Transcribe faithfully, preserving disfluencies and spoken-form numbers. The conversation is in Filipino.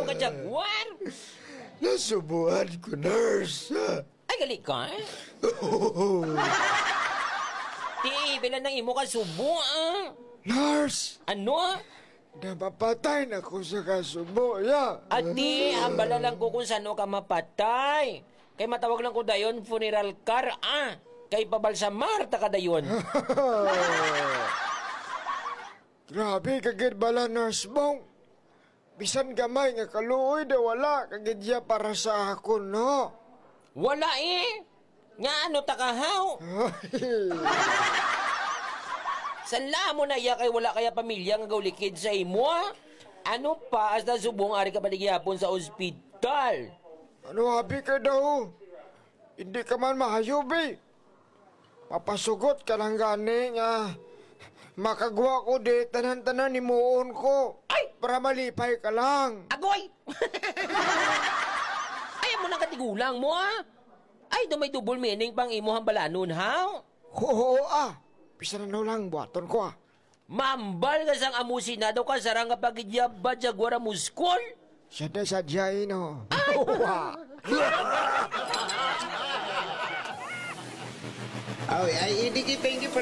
ka, Jaguar. Nasubuan ko, nurse. Ay, gali ka. Ti, bilan ng imo ka subo, ah. Nurse, Ano? napapatay na ko sa kasubo, ya. Ati, hambala lang ko kung saan ka mapatay. Kay matawag lang ko dayon funeral car, ah. Kay pabalsamar ta ka dayon. Grabe, kagid bala, nurse Bong. Bisan gamay nga kaluoy na wala, kagid ya para sa ako, no? Wala eh. Nga ano takahaw? Sanla mo na iya kay wala kaya pamilya nga gawlikid sa imo, ah. Ano pa as na subong ari ka panigyapon sa ospital? Ano habi ka daw? Hindi ka man mahayub, eh. Papasugot ka lang gani nga makagwa ko di tanan-tanan ni muon ko. Ay! Para malipay ka lang. Agoy! Ay, mo nang katigulang mo, ah. Ay, dumay double meaning pang imo hambalanon, ha? Oo, ah. Pisa na lang buhaton ko, ah. Mambal ka sang amusin na daw ka sarang kapagidya ba Jaguar muskol? Siya na sadyain, no? Ay! Oo, ah. Ay, ay, hindi kita, thank you for